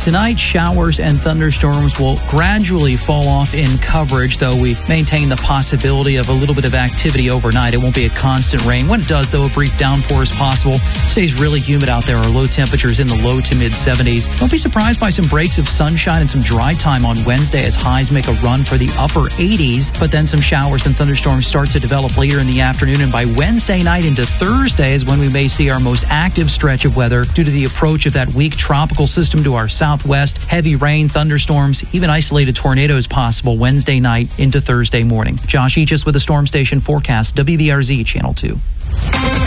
Tonight, showers and thunderstorms will gradually fall off in coverage, though we maintain the possibility of a little bit of activity overnight. It won't be a constant rain. When it does, though, a brief downpour is possible. It stays really humid out there. Our low temperatures in the low to mid 70s. Don't be surprised by some breaks of sunshine and some dry time on Wednesday as highs make a run for the upper 80s. But then some showers and thunderstorms start to develop later in the afternoon. And by Wednesday night into Thursday is when we may see our most active stretch of weather due to the approach of that weak tropical system to our southwest. Heavy rain, thunderstorms, even isolated tornadoes possible Wednesday night into Thursday morning. Josh Eachus with the Storm Station forecast, WBRZ Channel 2.